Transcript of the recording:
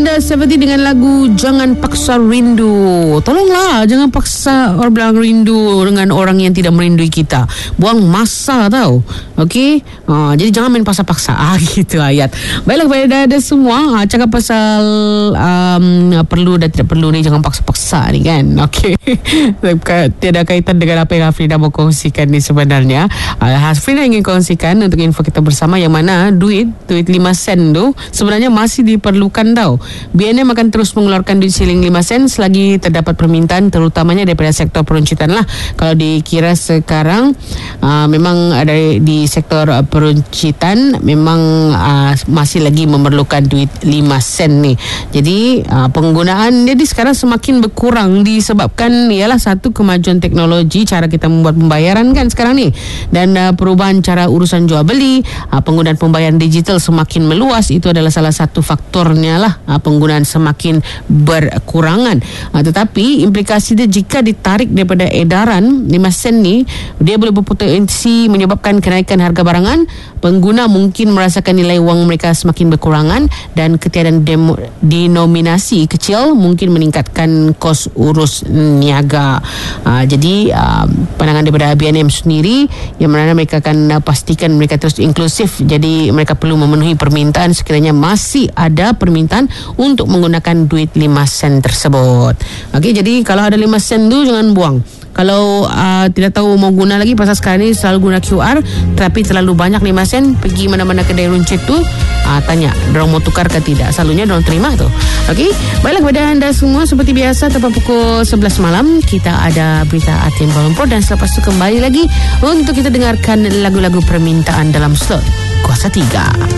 anda seperti dengan lagu Jangan Paksa Rindu. Tolonglah, jangan paksa orang bilang rindu dengan orang yang tidak merindui kita. Buang masa tau. Okey, jadi jangan main paksa-paksa. Gitu ayat. Baiklah kepada anda semua, cakap pasal perlu dan tidak perlu ni, jangan paksa-paksa ni kan. Okey. Tiada kaitan dengan apa yang Hafrina mau kongsikan ni sebenarnya. Hafrina ingin kongsikan untuk info kita bersama yang mana duit 5 sen tu sebenarnya masih diperlukan tau. BNM akan terus mengeluarkan duit siling 5 sen selagi terdapat permintaan, terutamanya daripada sektor peruncitan lah. Kalau dikira sekarang memang ada di sektor peruncitan memang masih lagi memerlukan duit 5 sen ni. Jadi penggunaan jadi sekarang semakin berkurang disebabkan ialah satu, kemajuan teknologi cara kita membuat pembayaran kan sekarang ni, dan perubahan cara urusan jual beli, penggunaan pembayaran digital semakin meluas. Itu adalah salah satu faktornya lah, penggunaan semakin berkurangan. Tetapi implikasi dia jika ditarik daripada edaran 5 sen ni, dia boleh berpotensi menyebabkan kenaikan harga barangan. Pengguna mungkin merasakan nilai wang mereka semakin berkurangan, dan ketiadaan denominasi kecil mungkin meningkatkan kos urus niaga. Jadi pandangan daripada BNM sendiri yang mana mereka akan pastikan mereka terus inklusif. Jadi mereka perlu memenuhi permintaan sekiranya masih ada permintaan untuk menggunakan duit 5 sen tersebut. Okey, jadi kalau ada 5 sen tu jangan buang. Kalau tidak tahu mau guna lagi, pasal sekarang ni selalu guna QR tapi terlalu banyak 5 sen, pergi mana-mana kedai runcit tu, tanya dorang mau tukar ke tidak. Selalunya dorang terima tu. Okey, baiklah kepada anda semua, seperti biasa tepat pukul 11 malam kita ada berita ATM Kuala Lumpur, dan selepas tu kembali lagi untuk kita dengarkan lagu-lagu permintaan dalam slot Kuasa 3.